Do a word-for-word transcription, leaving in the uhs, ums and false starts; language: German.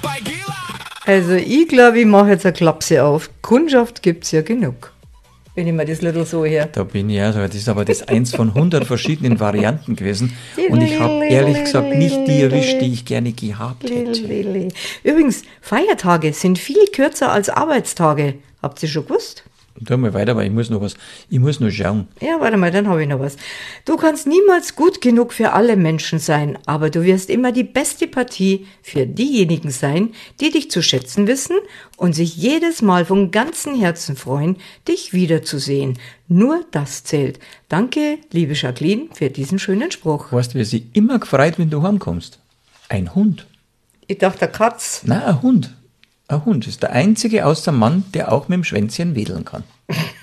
Also ich glaube, ich mache jetzt eine Klapse auf. Kundschaft gibt's ja genug. Wenn ich mir das little so her. Da bin ich ja, das ist aber das eins von hundert verschiedenen Varianten gewesen. Und ich habe ehrlich gesagt nicht die erwischt, die ich gerne gehabt hätte. Übrigens, Feiertage sind viel kürzer als Arbeitstage. Habt ihr schon gewusst? Tu mal weiter, weil ich muss noch was, ich muss noch schauen. Ja, warte mal, dann habe ich noch was. Du kannst niemals gut genug für alle Menschen sein, aber du wirst immer die beste Partie für diejenigen sein, die dich zu schätzen wissen und sich jedes Mal von ganzem Herzen freuen, dich wiederzusehen. Nur das zählt. Danke, liebe Jacqueline, für diesen schönen Spruch. Weißt du, wer sich immer gefreut, wenn du heimkommst? Ein Hund. Ich dachte, eine Katz. Nein, ein Hund. Ein Hund ist der einzige außer Mann, der auch mit dem Schwänzchen wedeln kann.